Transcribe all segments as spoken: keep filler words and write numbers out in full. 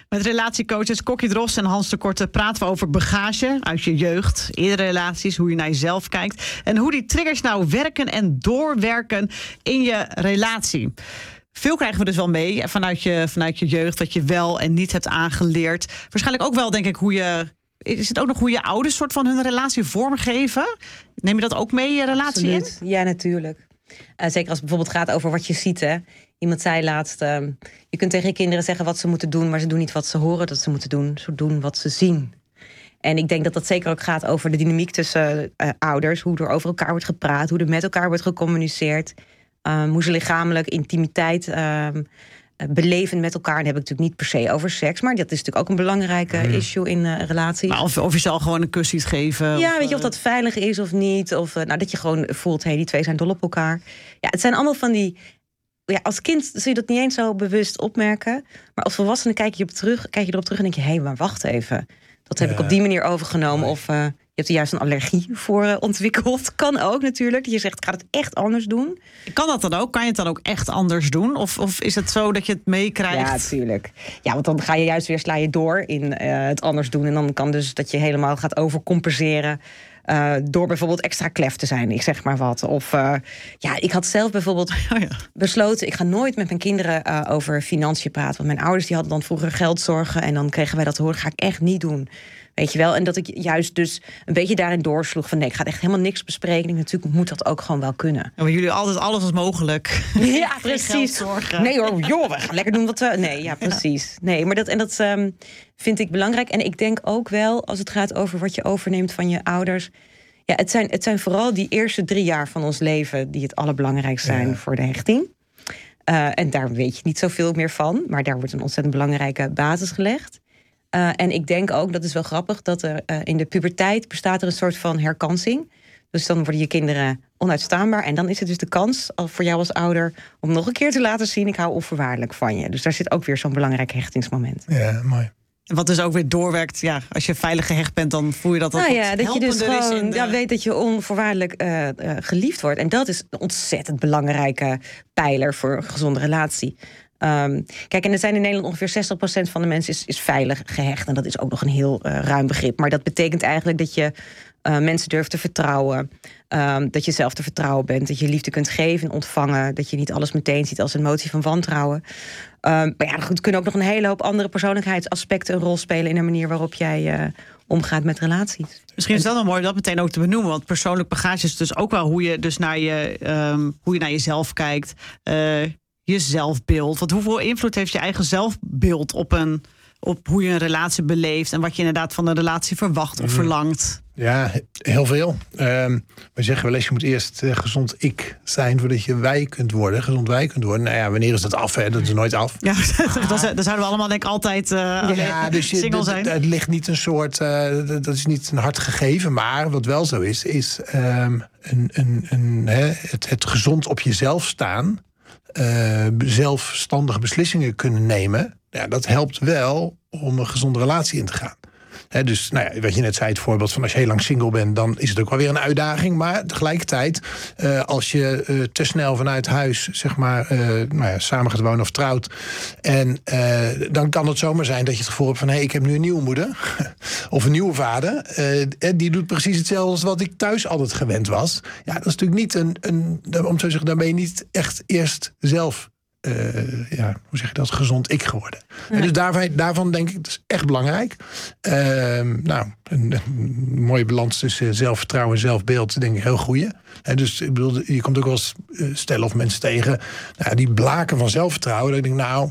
Met relatiecoaches Kokkie Drost en Hans de Korte praten we over bagage uit je jeugd, eerdere relaties, hoe je naar jezelf kijkt en hoe die triggers nou werken en doorwerken in je relatie. Veel krijgen we dus wel mee vanuit je, vanuit je jeugd, wat je wel en niet hebt aangeleerd. Waarschijnlijk ook wel, denk ik, hoe je... Is het ook nog hoe je ouders soort van hun relatie vormgeven? Neem je dat ook mee, je relatie Absoluut. in? Ja, natuurlijk. Uh, zeker als het bijvoorbeeld gaat over wat je ziet. Hè. Iemand zei laatst, uh, je kunt tegen je kinderen zeggen wat ze moeten doen, maar ze doen niet wat ze horen dat ze moeten doen. Ze doen wat ze zien. En ik denk dat dat zeker ook gaat over de dynamiek tussen uh, ouders. Hoe er over elkaar wordt gepraat, hoe er met elkaar wordt gecommuniceerd. Um, hoe ze lichamelijk intimiteit um, beleven met elkaar. Dan heb ik natuurlijk niet per se over seks, maar dat is natuurlijk ook een belangrijke mm. issue in uh, relaties. Maar of, of je zal gewoon een kus ziet geven. Ja, of, weet je, of dat veilig is of niet. Of uh, nou, dat je gewoon voelt, hé, hey, die twee zijn dol op elkaar. Ja, het zijn allemaal van die... Ja, als kind zul je dat niet eens zo bewust opmerken. Maar als volwassene kijk je, op terug, kijk je erop terug en denk je... hé, hey, maar wacht even. Dat heb ja. ik op die manier overgenomen. Nee. Of uh, je hebt er juist een allergie voor uh, ontwikkeld. Kan ook natuurlijk. Dat je zegt, ik ga het echt anders doen. Kan dat dan ook? Kan je het dan ook echt anders doen? Of, of is het zo dat je het meekrijgt? Ja, natuurlijk. Ja, want dan ga je juist weer, sla je door in uh, het anders doen. En dan kan dus dat je helemaal gaat overcompenseren... Uh, door bijvoorbeeld extra klef te zijn, ik zeg maar wat. Of uh, ja, ik had zelf bijvoorbeeld oh ja. besloten... ik ga nooit met mijn kinderen uh, over financiën praten. Want mijn ouders die hadden dan vroeger geldzorgen... en dan kregen wij dat te horen, ga ik echt niet doen. Weet je wel? En dat ik juist dus een beetje daarin doorsloeg... van nee, ik ga echt helemaal niks bespreken. Natuurlijk moet dat ook gewoon wel kunnen. Ja, maar jullie altijd alles als mogelijk. Ja, precies. Nee hoor, joh, we gaan lekker doen wat we... Nee, ja, precies. Nee, maar dat, en dat um, vind ik belangrijk. En ik denk ook wel, als het gaat over wat je overneemt van je ouders... Ja, het zijn, het zijn vooral die eerste drie jaar van ons leven... die het allerbelangrijkst zijn ja. voor de hechting. Uh, en daar weet je niet zoveel meer van. Maar daar wordt een ontzettend belangrijke basis gelegd. Uh, en ik denk ook, dat is wel grappig... dat er uh, in de puberteit bestaat er een soort van herkansing. Dus dan worden je kinderen onuitstaanbaar. En dan is het dus de kans voor jou als ouder... om nog een keer te laten zien, ik hou onvoorwaardelijk van je. Dus daar zit ook weer zo'n belangrijk hechtingsmoment. Ja, mooi. Wat dus ook weer doorwerkt, ja, als je veilig gehecht bent... dan voel je dat dat nou ja, dat je dus gewoon de... ja, weet dat je onvoorwaardelijk uh, uh, geliefd wordt. En dat is een ontzettend belangrijke pijler voor een gezonde relatie. Um, kijk, en er zijn in Nederland ongeveer zestig procent van de mensen is, is veilig gehecht. En dat is ook nog een heel uh, ruim begrip. Maar dat betekent eigenlijk dat je uh, mensen durft te vertrouwen. Um, dat je zelf te vertrouwen bent. Dat je liefde kunt geven en ontvangen. Dat je niet alles meteen ziet als een motie van wantrouwen. Um, maar ja, goed, er kunnen ook nog een hele hoop andere persoonlijkheidsaspecten een rol spelen in de manier waarop jij uh, omgaat met relaties. Misschien is dat nog mooi om dat meteen ook te benoemen. Want persoonlijk bagage is dus ook wel hoe je, dus naar, je, um, hoe je naar jezelf kijkt. Uh, je zelfbeeld. Want hoeveel invloed heeft je eigen zelfbeeld op, een, op hoe je een relatie beleeft... en wat je inderdaad van een relatie verwacht of mm. verlangt? Ja, heel veel. Um, we zeggen wel eens, je moet eerst uh, gezond ik zijn... voordat je wij kunt worden, gezond wij kunt worden. Nou ja, wanneer is dat af? Hè? Dat is nooit af. Ja, ah. dan zouden we allemaal denk ik altijd uh, ja, dus je, single zijn. Het ligt niet een soort, uh, dat is niet een hard gegeven. Maar wat wel zo is, is um, een, een, een, hè, het, het gezond op jezelf staan... Uh, zelfstandige beslissingen kunnen nemen... Ja, dat helpt wel om een gezonde relatie in te gaan. He, dus nou ja, wat je net zei, het voorbeeld van als je heel lang single bent... dan is het ook wel weer een uitdaging. Maar tegelijkertijd, uh, als je uh, te snel vanuit huis... zeg maar, uh, nou ja, samen gaat wonen of trouwt... en uh, dan kan het zomaar zijn dat je het gevoel hebt van... hé, hey, ik heb nu een nieuwe moeder of een nieuwe vader... Uh, die doet precies hetzelfde als wat ik thuis altijd gewend was. Ja, dat is natuurlijk niet een... een om te zeggen, dan ben je niet echt eerst zelf... Uh, ja, hoe zeg je dat, gezond ik geworden. Ja. En dus daarvan, daarvan denk ik, dat is echt belangrijk. Uh, nou, een, een mooie balans tussen zelfvertrouwen en zelfbeeld, denk ik, heel goeie. En dus ik bedoel, je komt ook wel eens uh, stellen of mensen tegen, nou, die blaken van zelfvertrouwen. Dan denk ik, nou,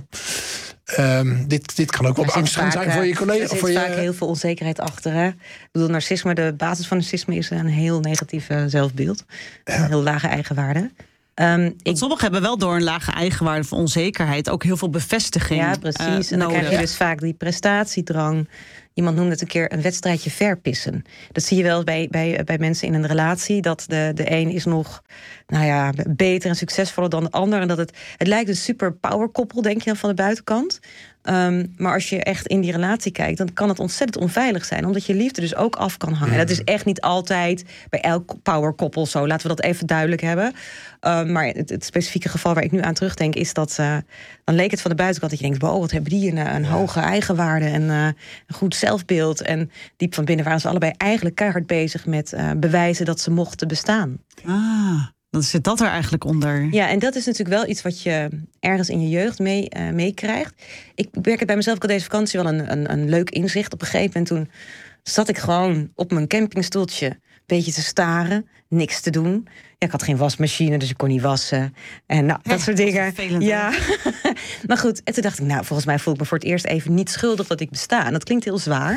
um, dit, dit kan ook wel beangstigend zijn voor je collega. Er zit voor vaak je... heel veel onzekerheid achter. Hè? Ik bedoel, narcisme, de basis van narcisme is een heel negatief uh, zelfbeeld. Ja. Een heel lage eigenwaarde. Um, ik... Sommigen hebben wel door een lage eigenwaarde van onzekerheid ook heel veel bevestiging. Ja, precies. Uh, en dan nodig. Krijg je dus vaak die prestatiedrang. Iemand noemde het een keer een wedstrijdje verpissen. Dat zie je wel bij, bij, bij mensen in een relatie. Dat de, de een is nog nou ja, beter en succesvoller dan de ander. En dat het, het lijkt een super power koppel, denk je dan van de buitenkant. Um, maar als je echt in die relatie kijkt, dan kan het ontzettend onveilig zijn. Omdat je liefde dus ook af kan hangen. Mm. En dat is echt niet altijd bij elk power koppel zo. Laten we dat even duidelijk hebben. Um, maar het, het specifieke geval waar ik nu aan terugdenk is dat Uh, dan leek het van de buitenkant dat je denkt, wow, wat hebben die een, een hoge eigenwaarde en uh, een goed zelfbeeld. En diep van binnen waren ze allebei eigenlijk keihard bezig met uh, bewijzen dat ze mochten bestaan. Ah, dan zit dat er eigenlijk onder. Ja, en dat is natuurlijk wel iets wat je ergens in je jeugd mee, uh, meekrijgt. Ik merk het bij mezelf, ik had deze vakantie wel een, een, een leuk inzicht. Op een gegeven moment toen zat ik gewoon op mijn campingstoeltje een beetje te staren, niks te doen. Ja, ik had geen wasmachine, dus ik kon niet wassen. En nou, dat ja, soort dingen. Vervelend, ja. Maar goed, en toen dacht ik, nou, volgens mij voel ik me voor het eerst even niet schuldig dat ik besta. En dat klinkt heel zwaar.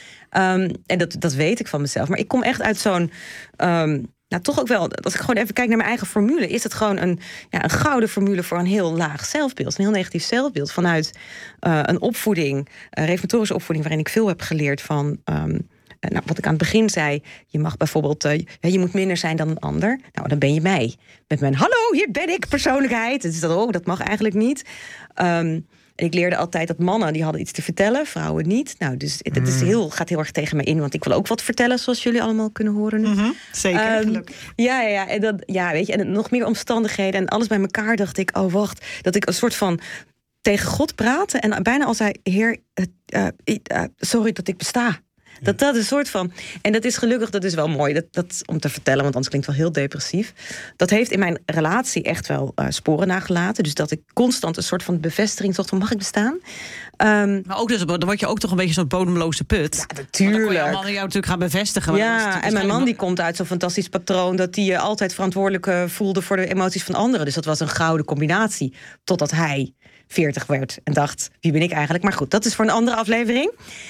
Um, en dat, dat weet ik van mezelf. Maar ik kom echt uit zo'n Um, nou, toch ook wel, als ik gewoon even kijk naar mijn eigen formule, is het gewoon een, ja, een gouden formule voor een heel laag zelfbeeld. Een heel negatief zelfbeeld. Vanuit uh, een opvoeding, een reformatorische opvoeding, waarin ik veel heb geleerd van Um, Nou, wat ik aan het begin zei, je mag bijvoorbeeld, uh, je moet minder zijn dan een ander. Nou, dan ben je mij. Met mijn hallo, hier ben ik, persoonlijkheid. Dus dat, oh, dat mag eigenlijk niet. Um, en ik leerde altijd dat mannen, die hadden iets te vertellen, vrouwen niet. Nou, dus het is heel, gaat heel erg tegen me in, want ik wil ook wat vertellen, zoals jullie allemaal kunnen horen nu. Mm-hmm, zeker, um, gelukkig. Ja, ja, ja, en dat, ja, weet je, en nog meer omstandigheden en alles bij elkaar dacht ik, oh wacht, dat ik een soort van tegen God praatte en bijna al zei, Heer, uh, uh, uh, sorry dat ik besta. Dat dat een soort van. En dat is gelukkig, dat is wel mooi dat, dat, om te vertellen, want anders klinkt het wel heel depressief. Dat heeft in mijn relatie echt wel uh, sporen nagelaten. Dus dat ik constant een soort van bevestiging zocht van, mag ik bestaan? Um, maar ook dus, dan word je ook toch een beetje zo'n bodemloze put. Ja, natuurlijk. Dan kon je mannen jou natuurlijk gaan bevestigen. Ja, en mijn man die komt uit zo'n fantastisch patroon dat hij je altijd verantwoordelijk uh, voelde voor de emoties van anderen. Dus dat was een gouden combinatie. Totdat hij veertig werd en dacht, wie ben ik eigenlijk? Maar goed, dat is voor een andere aflevering.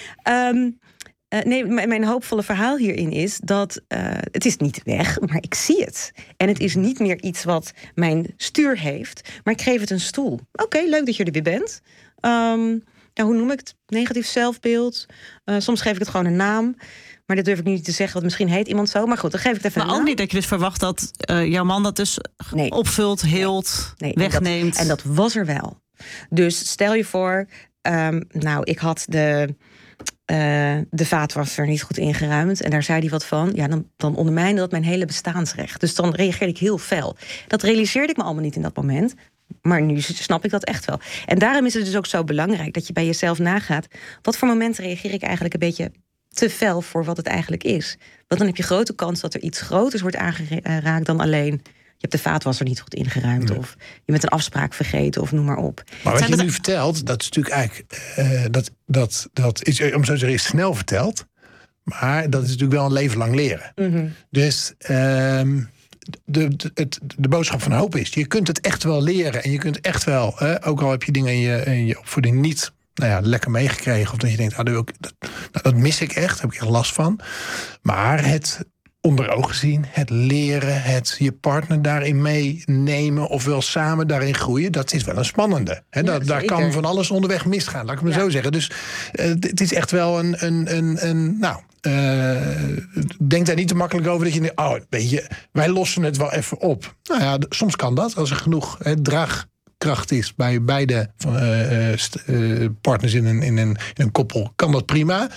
Um, Uh, nee, m- mijn hoopvolle verhaal hierin is dat uh, het is niet weg, maar ik zie het. En het is niet meer iets wat mijn stuur heeft, maar ik geef het een stoel. Oké, okay, leuk dat je er weer bent. Um, nou, hoe noem ik het? Negatief zelfbeeld. Uh, soms geef ik het gewoon een naam. Maar dat durf ik niet te zeggen, want misschien heet iemand zo. Maar goed, dan geef ik het even maar een naam. Maar ook niet dat je dus verwacht dat uh, jouw man dat dus nee. opvult, heelt, nee. Nee, wegneemt. En dat, en dat was er wel. Dus stel je voor, um, nou, ik had de Uh, de vaatwasser niet goed ingeruimd en daar zei hij wat van, ja, dan, dan ondermijnde dat mijn hele bestaansrecht. Dus dan reageerde ik heel fel. Dat realiseerde ik me allemaal niet in dat moment, maar nu snap ik dat echt wel. En daarom is het dus ook zo belangrijk dat je bij jezelf nagaat, wat voor momenten reageer ik eigenlijk een beetje te fel voor wat het eigenlijk is. Want dan heb je grote kans dat er iets groters wordt aangeraakt dan alleen je hebt de vaatwasser niet goed ingeruimd. Ja. Of je bent een afspraak vergeten of noem maar op. Maar wat je nu vertelt, dat is natuurlijk eigenlijk Uh, dat, dat, dat is, om zo te zeggen, is snel verteld. Maar dat is natuurlijk wel een leven lang leren. Mm-hmm. Dus Um, De, de, het, de boodschap van hoop is, je kunt het echt wel leren. En je kunt echt wel, hè, ook al heb je dingen in je, in je opvoeding niet nou ja, lekker meegekregen. Of dat je denkt, ah, dat, dat, dat mis ik echt, daar heb ik echt last van. Maar het onder ogen zien, het leren, het je partner daarin meenemen, ofwel samen daarin groeien, dat is wel een spannende. He, ja, dat, daar kan van alles onderweg misgaan, laat ik maar ja. zo zeggen. Dus uh, het is echt wel een, een, een, een nou, uh, denk daar niet te makkelijk over dat je denkt, oh, weet je, wij lossen het wel even op. Nou ja, soms kan dat, als er genoeg he, draagkracht is bij beide uh, st- uh, partners in een, in, een, in een koppel, kan dat prima.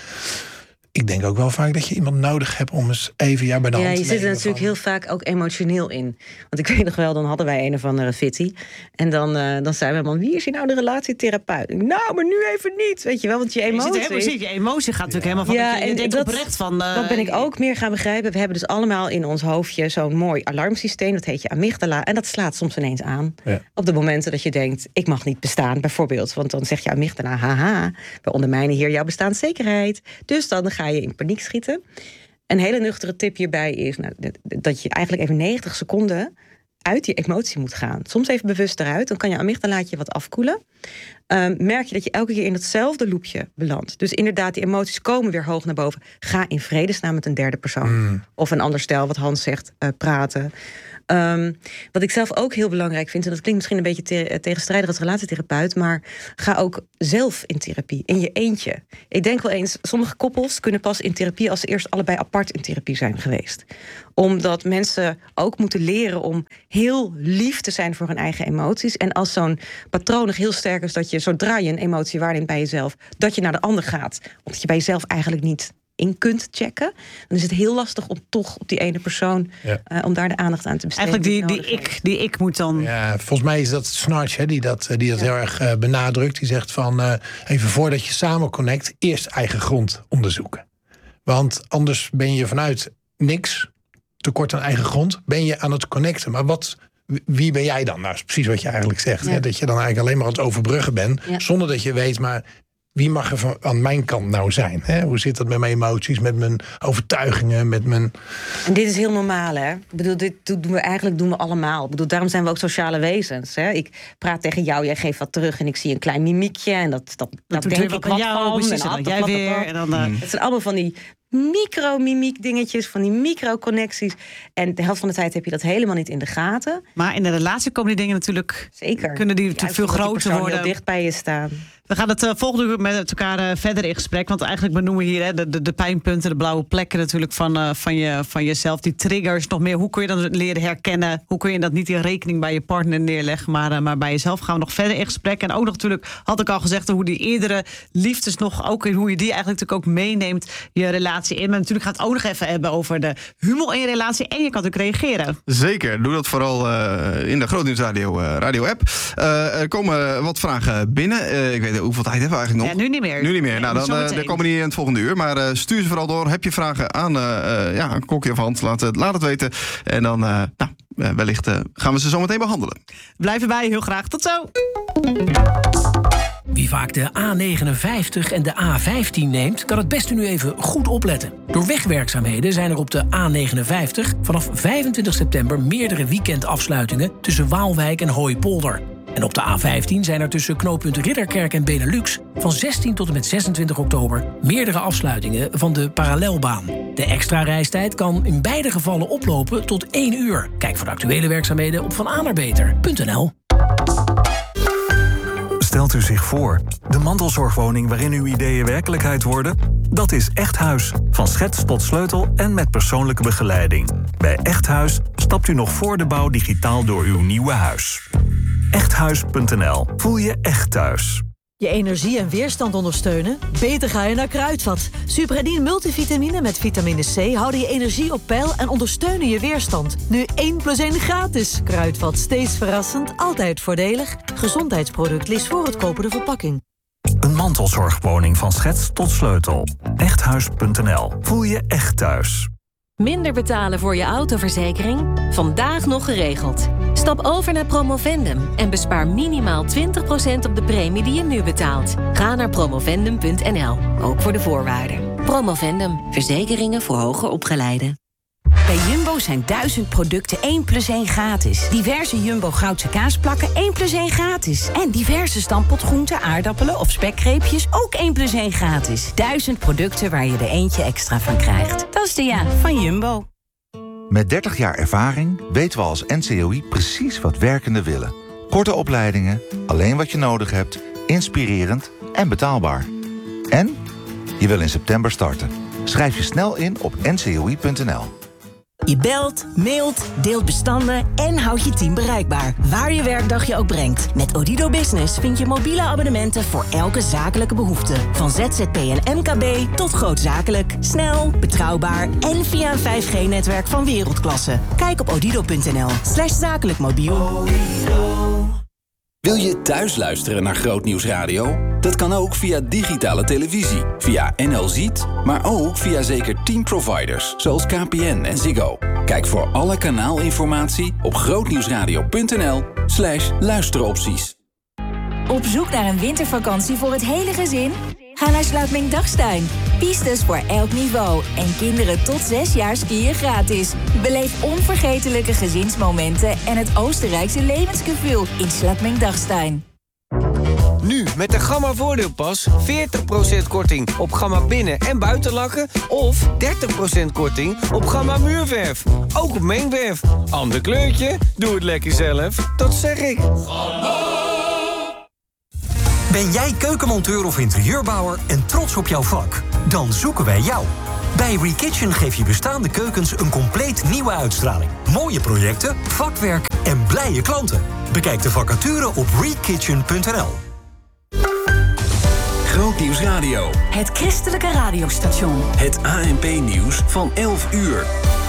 Ik denk ook wel vaak dat je iemand nodig hebt om eens even ja, bij de ja, hand te nemen. Ja, je zit er natuurlijk van heel vaak ook emotioneel in. Want ik weet nog wel, dan hadden wij een of andere fitty. En dan, uh, dan zei mijn man, wie is hier nou de relatietherapeut? Nou, maar nu even niet, weet je wel, want je emotie... Je, helemaal, je emotie gaat natuurlijk ja. helemaal van... Ja, je, je en denkt dat, oprecht van... Uh, dat ben ik ook meer gaan begrijpen. We hebben dus allemaal in ons hoofdje zo'n mooi alarmsysteem. Dat heet je amygdala. En dat slaat soms ineens aan. Ja. Op de momenten dat je denkt, ik mag niet bestaan, bijvoorbeeld. Want dan zegt je amygdala, haha, we ondermijnen hier jouw bestaanszekerheid. Dus dan ga je in paniek schieten. Een hele nuchtere tip hierbij is nou, dat je eigenlijk even negentig seconden uit die emotie moet gaan. Soms even bewust eruit, dan kan je amygdalaatje wat afkoelen. Um, merk je dat je elke keer in hetzelfde loopje belandt. Dus inderdaad, die emoties komen weer hoog naar boven. Ga in vredesnaam met een derde persoon. Mm. Of een ander stel, wat Hans zegt, uh, praten. Um, wat ik zelf ook heel belangrijk vind, en dat klinkt misschien een beetje te- tegenstrijdig als relatietherapeut, maar ga ook zelf in therapie, in je eentje. Ik denk wel eens, sommige koppels kunnen pas in therapie als ze eerst allebei apart in therapie zijn geweest. Omdat mensen ook moeten leren om heel lief te zijn voor hun eigen emoties. En als zo'n patroon nog heel sterk is, dat je zodra je een emotie waarneemt bij jezelf, dat je naar de ander gaat, omdat je bij jezelf eigenlijk niet in kunt checken, dan is het heel lastig om toch op die ene persoon, ja. uh, om daar de aandacht aan te besteden. Eigenlijk die, die, ik, die ik moet dan... Ja, volgens mij is dat Snarch, hè, die dat, die dat ja. heel erg uh, benadrukt. Die zegt van, uh, even voordat je samen connect, eerst eigen grond onderzoeken. Want anders ben je vanuit niks, tekort aan eigen grond, ben je aan het connecten. Maar wat, wie ben jij dan? Nou, is precies wat je eigenlijk zegt. Ja. Hè? Dat je dan eigenlijk alleen maar aan het overbruggen bent, ja. zonder dat je weet, maar wie mag er van, aan mijn kant nou zijn? Hè? Hoe zit dat met mijn emoties, met mijn overtuigingen, met mijn... En dit is heel normaal, hè? Ik bedoel, dit doen we eigenlijk doen we allemaal. Ik bedoel, daarom zijn we ook sociale wezens. Hè? Ik praat tegen jou, jij geeft wat terug en ik zie een klein mimiekje en dat, dat, dat, dat denk ik wat jou, van. En dan jij weer. En dan, uh... Het zijn allemaal van die micro-mimiek dingetjes, van die micro-connecties. En de helft van de tijd heb je dat helemaal niet in de gaten. Maar in de relatie komen die dingen natuurlijk... Zeker. Kunnen die natuurlijk veel groter worden. Heel dicht bij je staan. We gaan het uh, volgende uur met elkaar uh, verder in gesprek. Want eigenlijk benoemen we hier hè, de, de, de pijnpunten, de blauwe plekken natuurlijk van, uh, van, je, van jezelf. Die triggers nog meer. Hoe kun je dat leren herkennen? Hoe kun je dat niet in rekening bij je partner neerleggen, maar, uh, maar bij jezelf? Gaan we nog verder in gesprek. En ook nog natuurlijk, had ik al gezegd, hoe die eerdere liefdes nog, ook hoe je die eigenlijk natuurlijk ook meeneemt, je relatie in. Maar natuurlijk gaat het ook nog even hebben over de humor in je relatie. En je kan natuurlijk reageren. Zeker, doe dat vooral uh, in de Grootnieuws Radio, uh, radio app. Uh, er komen wat vragen binnen. Uh, ik weet hoeveel tijd hebben we eigenlijk nog? Ja, nu niet meer. Nu niet meer. Nee, nou, dan, uh, dan komen die in het volgende uur. Maar uh, stuur ze vooral door. Heb je vragen aan uh, uh, ja, een Kokkie of Hans? Laat het, laat het weten. En dan uh, nou, uh, wellicht uh, gaan we ze zo meteen behandelen. Blijf erbij, heel graag. Tot zo. Wie vaak de A negenenvijftig en de A vijftien neemt, kan het beste nu even goed opletten. Door wegwerkzaamheden zijn er op de A negenenvijftig vanaf vijfentwintig september meerdere weekendafsluitingen tussen Waalwijk en Hooipolder. En op de A vijftien zijn er tussen knooppunt Ridderkerk en Benelux van zestien tot en met zesentwintig oktober meerdere afsluitingen van de parallelbaan. De extra reistijd kan in beide gevallen oplopen tot één uur. Kijk voor de actuele werkzaamheden op vananerbeter punt n l. Stelt u zich voor, de mantelzorgwoning waarin uw ideeën werkelijkheid worden? Dat is Echt Huis. Van schets tot sleutel en met persoonlijke begeleiding. Bij Echt Huis stapt u nog voor de bouw digitaal door uw nieuwe huis. echthuis punt n l. Voel je echt thuis. Je energie en weerstand ondersteunen? Beter ga je naar Kruidvat. Supradin multivitamine met vitamine C houden je energie op peil en ondersteunen je weerstand. Nu één plus één gratis. Kruidvat, steeds verrassend, altijd voordelig. Gezondheidsproduct, lees voor het kopen de verpakking. Een mantelzorgwoning van schets tot sleutel. echthuis punt n l. Voel je echt thuis. Minder betalen voor je autoverzekering? Vandaag nog geregeld. Stap over naar Promovendum en bespaar minimaal twintig procent op de premie die je nu betaalt. Ga naar promovendum punt n l, ook voor de voorwaarden. Promovendum, verzekeringen voor hoger opgeleiden. Bij Jumbo zijn duizend producten één plus één gratis. Diverse Jumbo Goudse kaasplakken één plus één gratis. En diverse stampotgroenten, aardappelen of spekgreepjes ook één plus één gratis. Duizend producten waar je er eentje extra van krijgt. Dat is de ja van Jumbo. Met dertig jaar ervaring weten we als N C O I precies wat werkenden willen. Korte opleidingen, alleen wat je nodig hebt, inspirerend en betaalbaar. En je wil in september starten. Schrijf je snel in op n c o i punt n l. Je belt, mailt, deelt bestanden en houdt je team bereikbaar. Waar je werkdag je ook brengt. Met Odido Business vind je mobiele abonnementen voor elke zakelijke behoefte. Van Z Z P en M K B tot grootzakelijk. Snel, betrouwbaar en via een vijf G netwerk van wereldklasse. Kijk op odido punt n l slash zakelijk mobiel. Wil je thuis luisteren naar Grootnieuws Radio? Dat kan ook via digitale televisie, via N L Ziet, maar ook via zeker tien providers, zoals K P N en Ziggo. Kijk voor alle kanaalinformatie op grootnieuwsradio punt n l slash luisteropties. Op zoek naar een wintervakantie voor het hele gezin? Ga naar Sluitming-Dachstein. Pistes voor elk niveau en kinderen tot zes jaar skiën gratis. Beleef onvergetelijke gezinsmomenten en het Oostenrijkse levensgevoel in Sluitming-Dachstein. Nu met de Gamma voordeelpas veertig procent korting op Gamma binnen- en buitenlakken of dertig procent korting op Gamma muurverf. Ook op mengverf. Ander kleurtje? Doe het lekker zelf. Dat zeg ik. Ben jij keukenmonteur of interieurbouwer en trots op jouw vak? Dan zoeken wij jou. Bij ReKitchen geef je bestaande keukens een compleet nieuwe uitstraling. Mooie projecten, vakwerk en blije klanten. Bekijk de vacature op rekitchen punt n l. Grootnieuws Radio. Het christelijke radiostation. Het A N P-nieuws van elf uur.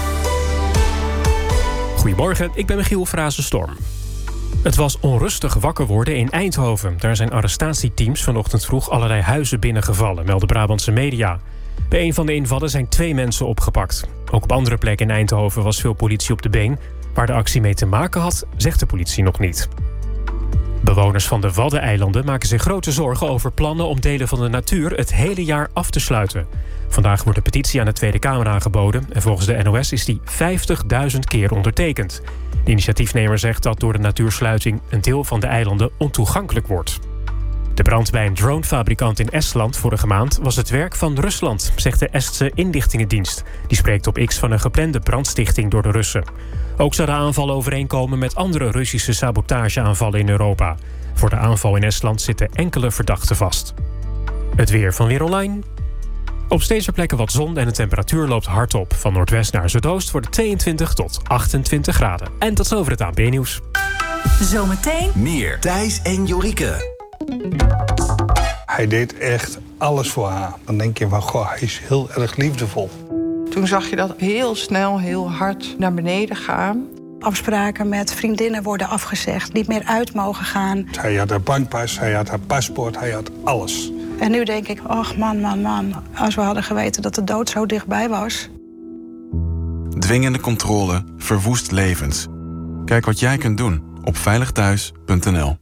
Goedemorgen, ik ben Michiel Frazenstorm. Het was onrustig wakker worden in Eindhoven. Daar zijn arrestatieteams vanochtend vroeg allerlei huizen binnengevallen, melden Brabantse media. Bij een van de invallen zijn twee mensen opgepakt. Ook op andere plekken in Eindhoven was veel politie op de been. Waar de actie mee te maken had, zegt de politie nog niet. Bewoners van de Waddeneilanden maken zich grote zorgen over plannen om delen van de natuur het hele jaar af te sluiten. Vandaag wordt de petitie aan de Tweede Kamer aangeboden en volgens de N O S is die vijftigduizend keer ondertekend. De initiatiefnemer zegt dat door de natuursluiting een deel van de eilanden ontoegankelijk wordt. De brand bij een dronefabrikant in Estland vorige maand was het werk van Rusland, zegt de Estse inlichtingendienst. Die spreekt op X van een geplande brandstichting door de Russen. Ook zou de aanval overeenkomen met andere Russische sabotageaanvallen in Europa. Voor de aanval in Estland zitten enkele verdachten vast. Het weer van Weer Online. Op steeds meer plekken wat zon en de temperatuur loopt hard op. Van noordwest naar zuidoost wordt het tweeëntwintig tot achtentwintig graden. En tot zover het A N P-nieuws. Zometeen meer Thijs en Jorike. Hij deed echt alles voor haar. Dan denk je van, goh, hij is heel erg liefdevol. Toen zag je dat heel snel, heel hard naar beneden gaan. Afspraken met vriendinnen worden afgezegd, niet meer uit mogen gaan. Hij had haar bankpas, hij had haar paspoort, hij had alles. En nu denk ik, ach man, man, man. Als we hadden geweten dat de dood zo dichtbij was. Dwingende controle verwoest levens. Kijk wat jij kunt doen op veilig thuis punt n l.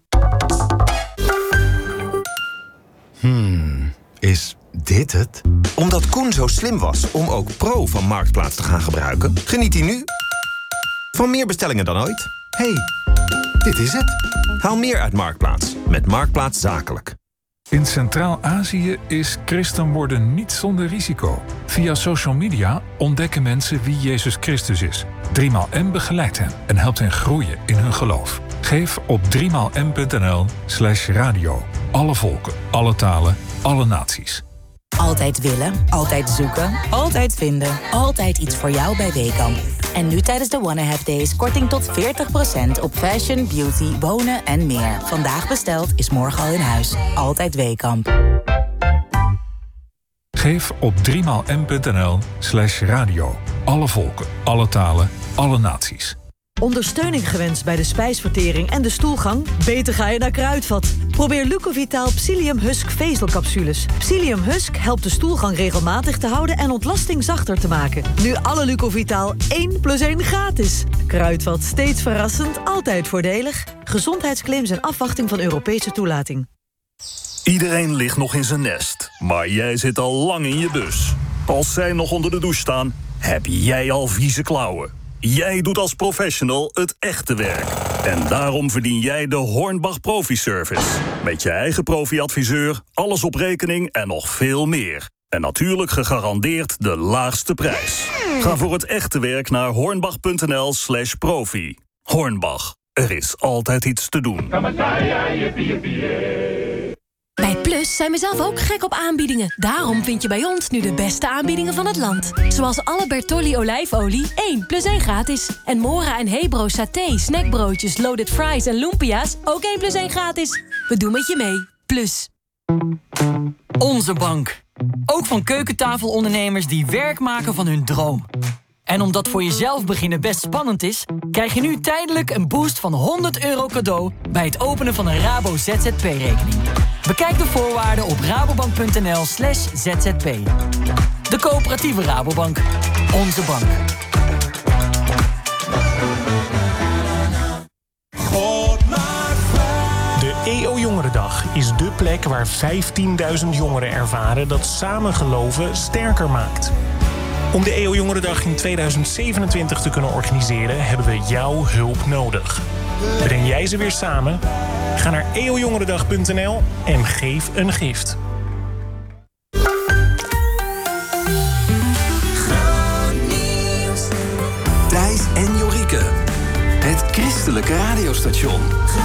Hmm, is dit het? Omdat Koen zo slim was om ook Pro van Marktplaats te gaan gebruiken, geniet hij nu van meer bestellingen dan ooit. Hey, dit is het. Haal meer uit Marktplaats met Marktplaats Zakelijk. In Centraal-Azië is christen worden niet zonder risico. Via social media ontdekken mensen wie Jezus Christus is. driemaal M begeleidt hen en helpt hen groeien in hun geloof. Geef op driemaal m punt n l slash radio. Alle volken, alle talen, alle naties. Altijd willen, altijd zoeken, altijd vinden. Altijd iets voor jou bij Weekamp. En nu tijdens de Wanna Have Days korting tot veertig procent op fashion, beauty, wonen en meer. Vandaag besteld is morgen al in huis. Altijd Weekamp. Geef op driemaal m punt n l slash radio. Alle volken, alle talen, alle naties. Ondersteuning gewenst bij de spijsvertering en de stoelgang? Beter ga je naar Kruidvat. Probeer Lucovitaal Psyllium Husk vezelcapsules. Psyllium Husk helpt de stoelgang regelmatig te houden en ontlasting zachter te maken. Nu alle Lucovitaal één plus één gratis. Kruidvat, steeds verrassend, altijd voordelig. Gezondheidsclaims en afwachting van Europese toelating. Iedereen ligt nog in zijn nest, maar jij zit al lang in je bus. Als zij nog onder de douche staan, heb jij al vieze klauwen. Jij doet als professional het echte werk. En daarom verdien jij de Hornbach Profi Service. Met je eigen profi-adviseur, alles op rekening en nog veel meer. En natuurlijk gegarandeerd de laagste prijs. Ga voor het echte werk naar hornbach punt n l slash profi. Hornbach, er is altijd iets te doen. Bij Plus zijn we zelf ook gek op aanbiedingen. Daarom vind je bij ons nu de beste aanbiedingen van het land. Zoals alle Bertolli olijfolie, één plus één gratis. En Mora en Hebro saté, snackbroodjes, loaded fries en lumpia's, ook één plus één gratis. We doen met je mee. Plus. Onze bank. Ook van keukentafelondernemers die werk maken van hun droom. En omdat voor jezelf beginnen best spannend is, krijg je nu tijdelijk een boost van honderd euro cadeau bij het openen van een Rabo Z Z P-rekening. Bekijk de voorwaarden op rabobank punt n l slash z z p. De coöperatieve Rabobank. Onze bank. De E O Jongerendag is dé plek waar vijftienduizend jongeren ervaren dat samen geloven sterker maakt. Om de E O Jongerendag in tweeduizend zevenentwintig te kunnen organiseren hebben we jouw hulp nodig. Breng jij ze weer samen? Ga naar e o jongerendag punt n l en geef een gift. Thijs en Jorike. Het christelijke radiostation.